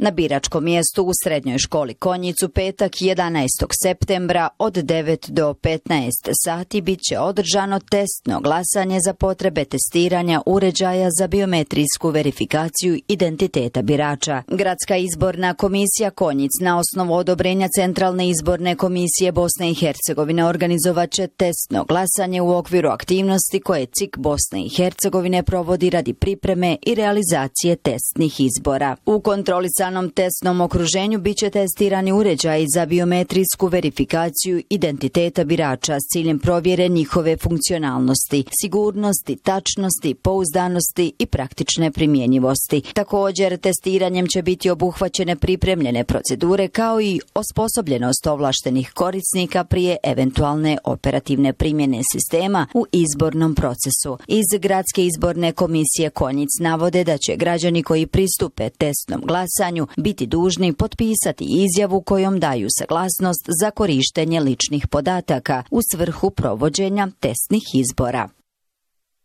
Na biračkom mjestu u srednjoj školi Konjic u petak 11. septembra od 9 do 15 sati bit će održano testno glasanje za potrebe testiranja uređaja za biometrijsku verifikaciju identiteta birača. Gradska izborna komisija Konjic na osnovu odobrenja Centralne izborne komisije Bosne i Hercegovine organizovat će testno glasanje u okviru aktivnosti koje CIK Bosne i Hercegovine provodi radi pripreme i realizacije testnih izbora. U kontrolisanom testnom okruženju bit će testirani uređaji za biometrijsku verifikaciju identiteta birača s ciljem provjere njihove funkcionalnosti, sigurnosti, tačnosti, pouzdanosti i praktične primjenjivosti. Također, testiranjem će biti obuhvaćene pripremljene procedure kao i osposobljenost ovlaštenih korisnika prije eventualne operativne primjene sistema u izbornom procesu. Iz Gradske izborne komisije Konjic navode da će građani koji pristupe testnom glasanju biti dužni potpisati izjavu kojom daju saglasnost za korištenje ličnih podataka u svrhu provođenja testnih izbora.